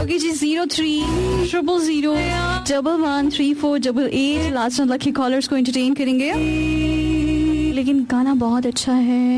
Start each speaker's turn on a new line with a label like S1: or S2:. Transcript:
S1: Okay जी, 0300011348 last lucky callers को entertain करेंगे, लेकिन गाना बहुत अच्छा है।